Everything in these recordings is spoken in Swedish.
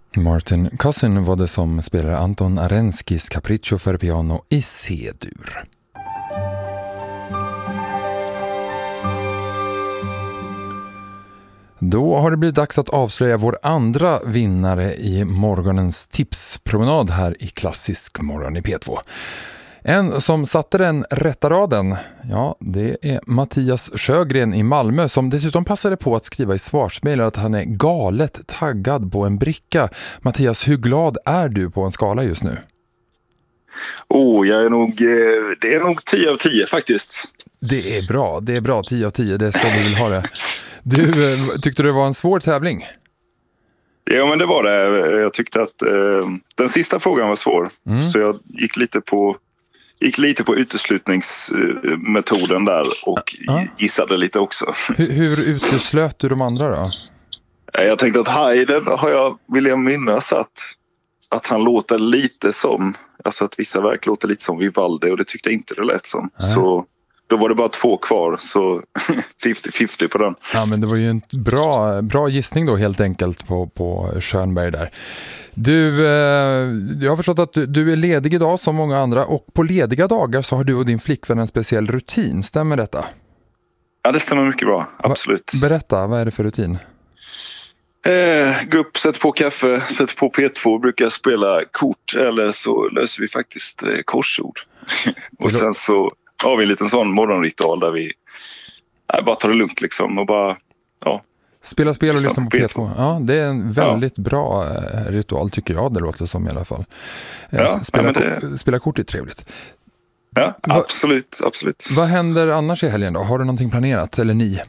Martin Cousin var det som spelar Anton Arenskis Capriccio för piano i C-dur. Då har det blivit dags att avslöja vår andra vinnare i morgonens tipspromenad här i Klassisk morgon i P2. En som satte den rätta raden, ja, det är Mattias Sjögren i Malmö, som dessutom passade på att skriva i svarsmejl att han är galet taggad på en bricka. Mattias, hur glad är du på en skala just nu? Jag är nog, det är nog 10 av 10 faktiskt. Det är bra, 10 av 10, det är så vi vill ha det. Du, tyckte det var en svår tävling? Ja, men det var det. Jag tyckte att den sista frågan var svår. Så jag gick lite på uteslutningsmetoden där och gissade lite också. Hur uteslöt du de andra då? Jag tänkte att Haydn vill jag minnas att han låter lite som, alltså att vissa verk låter lite som Vivaldi, och det tyckte jag inte det lät som. Så då var det bara 2 kvar, så 50-50 på den. Ja, men det var ju en bra gissning då helt enkelt på Schönberg där. Du, jag har förstått att du är ledig idag som många andra, och på lediga dagar så har du och din flickvän en speciell rutin, stämmer detta? Ja, det stämmer mycket bra, absolut. Berätta, vad är det för rutin? Gå upp, sätter på kaffe, sätter på P2, brukar spela kort, eller så löser vi faktiskt korsord. Och sen så har vi en liten sån morgonritual där vi bara tar det lugnt liksom och bara, spela spel och lyssna på P2. Ja, det är en väldigt bra ritual tycker jag, det låter som i alla fall. Spela kort är trevligt. Ja, absolut. Vad händer annars i helgen då? Har du någonting planerat, eller ni?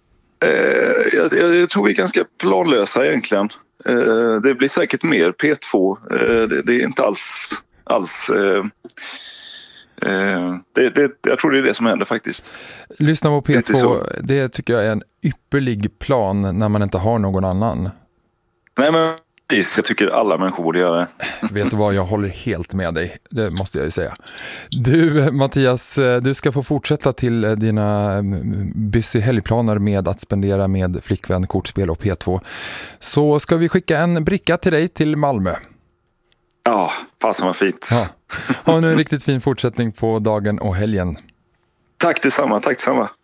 Jag tror vi är ganska planlösa egentligen. Det blir säkert mer P2. Det är inte alls jag tror det är det som händer faktiskt. Lyssna på P2, det tycker jag är en ypperlig plan när man inte har någon annan. Nej, men jag tycker alla människor borde göra det. Vet du vad, jag håller helt med dig. Det måste jag ju säga. Du, Mattias, du ska få fortsätta till dina busy helgplaner med att spendera med flickvän, kortspel och P2. Så ska vi skicka en bricka till dig till Malmö. Ja, fasen var fint. Ja. Ha nu en riktigt fin fortsättning på dagen och helgen. Tack detsamma.